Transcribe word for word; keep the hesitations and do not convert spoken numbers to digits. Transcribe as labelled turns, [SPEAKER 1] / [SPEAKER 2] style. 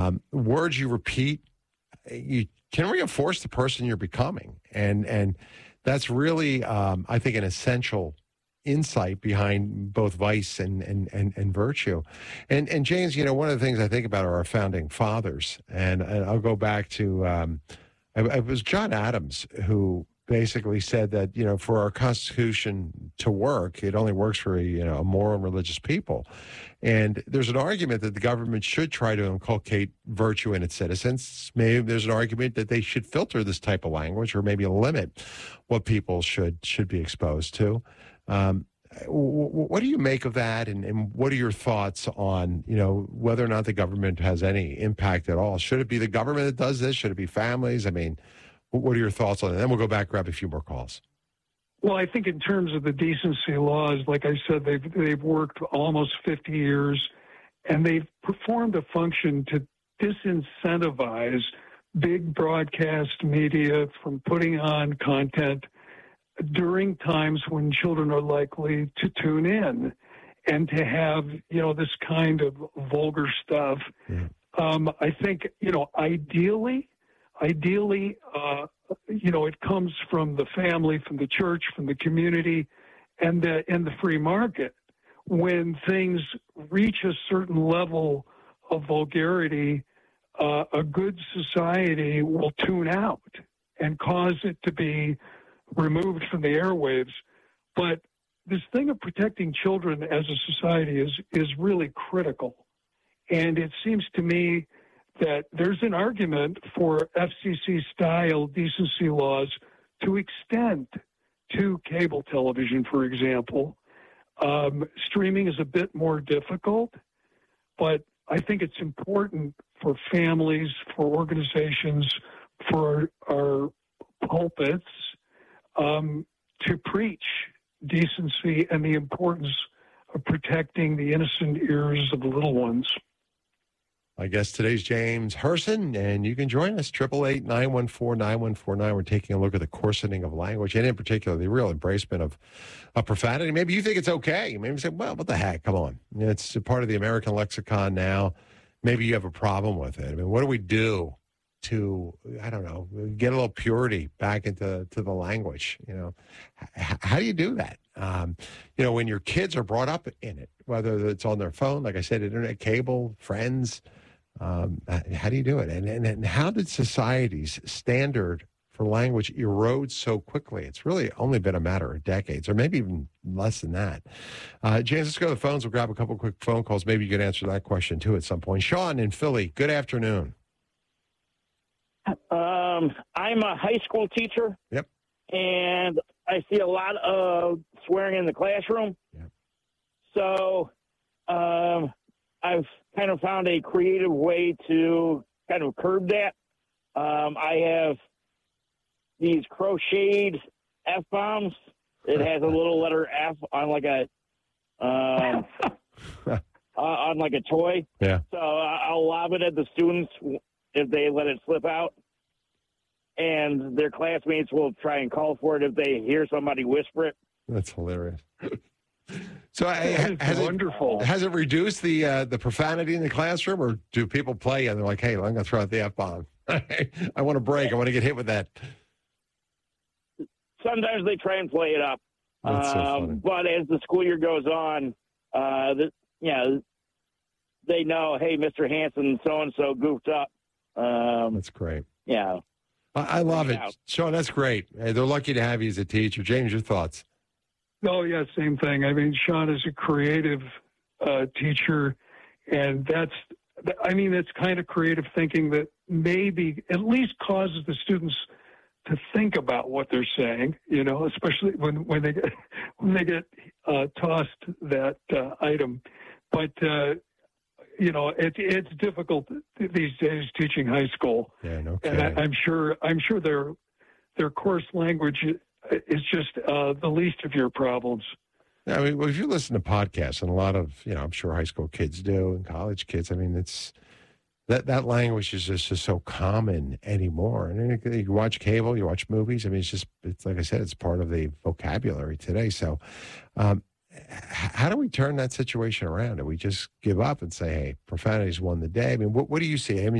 [SPEAKER 1] um, words you repeat, you can reinforce the person you're becoming. And, and that's really, um, I think, an essential insight behind both vice and, and, and, and virtue. And, and James, you know, one of the things I think about are our founding fathers. And, and I'll go back to, um, it, it was John Adams who basically said that, you know, for our Constitution to work, it only works for, you know, a moral and religious people. And there's an argument that the government should try to inculcate virtue in its citizens. Maybe there's an argument that they should filter this type of language or maybe limit what people should should be exposed to. Um, what do you make of that, and, and what are your thoughts on, you know, whether or not the government has any impact at all? Should it be the government that does this? Should it be families? I mean, what are your thoughts on it? Then we'll go back, grab a few more calls.
[SPEAKER 2] Well, I think in terms of the decency laws, like I said, they've they've worked almost fifty years, and they've performed a function to disincentivize big broadcast media from putting on content during times when children are likely to tune in, and to have, you know, this kind of vulgar stuff. Yeah. Um, I think, you know, ideally, ideally, uh, you know, it comes from the family, from the church, from the community, and the, and the free market. When things reach a certain level of vulgarity, uh, a good society will tune out and cause it to be removed from the airwaves. But this thing of protecting children as a society is is really critical. And it seems to me that there's an argument for F C C-style decency laws to extend to cable television, for example. Um, streaming is a bit more difficult, but I think it's important for families, for organizations, for our pulpits, um, to preach decency and the importance of protecting the innocent ears of the little ones.
[SPEAKER 1] I guess today's James Herson, and you can join us, eight eight eight, nine one four, nine one four nine. We're taking a look at the coarsening of language, and in particular, the real embracement of, of profanity. Maybe you think it's okay. Maybe you say, well, what the heck? Come on. It's a part of the American lexicon now. Maybe you have a problem with it. I mean, what do we do to, I don't know, get a little purity back into to the language? You know, H- how do you do that? Um, you know, when your kids are brought up in it, whether it's on their phone, like I said, internet, cable, friends, um, how do you do it? And, and, and how did society's standard for language erode so quickly? It's really only been a matter of decades, or maybe even less than that. Uh, James, let's go to the phones. We'll grab a couple quick phone calls. Maybe you could answer that question, too, at some point. Sean in Philly, good afternoon.
[SPEAKER 3] Um, I'm a high school teacher.
[SPEAKER 1] Yep.
[SPEAKER 3] And I see a lot of swearing in the classroom.
[SPEAKER 1] Yep.
[SPEAKER 3] So um, I've kind of found a creative way to kind of curb that. Um, I have these crocheted F-bombs. It has a little letter F on like a um, uh, on like a toy.
[SPEAKER 1] Yeah.
[SPEAKER 3] So I'll lob it at the students if they let it slip out. And their classmates will try and call for it if they hear somebody whisper it.
[SPEAKER 1] That's hilarious. So I,
[SPEAKER 2] has wonderful.
[SPEAKER 1] It, has it reduced the uh, the profanity in the classroom, or do people play and they're like, hey, I'm going to throw out the F-bomb. I want to break. I want to get hit with that.
[SPEAKER 3] Sometimes they try and play it up.
[SPEAKER 1] That's so funny.
[SPEAKER 3] Um, but as the school year goes on, uh, the, you know, they know, hey, Mister Hanson so-and-so goofed up. Um,
[SPEAKER 1] That's great.
[SPEAKER 3] Yeah.
[SPEAKER 1] I, I love it. Out. Sean, that's great. Hey, they're lucky to have you as a teacher. James, your thoughts?
[SPEAKER 2] Oh, yeah, same thing. I mean, Sean is a creative uh, teacher, and that's, I mean, it's kind of creative thinking that maybe at least causes the students to think about what they're saying, you know, especially when, when they get, when they get uh, tossed that uh, item. But, uh, you know, it, it's difficult these days teaching high school.
[SPEAKER 1] Yeah, no
[SPEAKER 2] kidding. And I, I'm sure, I'm sure their, their course language is just uh, the least of your problems.
[SPEAKER 1] I mean, well, if you listen to podcasts, and a lot of, you know, I'm sure high school kids do, and college kids, I mean, it's, that, that language is just, just so common anymore. And you, you watch cable, you watch movies. I mean, it's just, it's like I said, it's part of the vocabulary today. So um, how do we turn that situation around? Do we just give up and say, hey, profanity's won the day? I mean, what, what do you see? I mean,